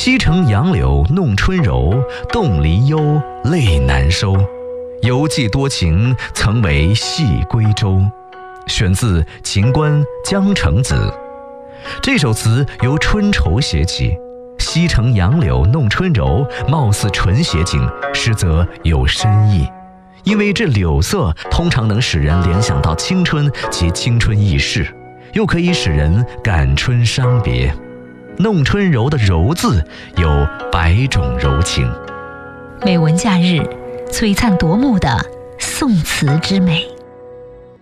西城杨柳弄春柔，动离忧，泪难收。犹记多情，曾为系归舟。选自《秦观·江城子》。这首词由春愁写起，西城杨柳弄春柔，貌似纯写景，实则有深意。因为这柳色通常能使人联想到青春及青春易逝，又可以使人感春伤别。弄春柔的柔字有百种柔情。 美文假日，璀璨夺目的宋词之美。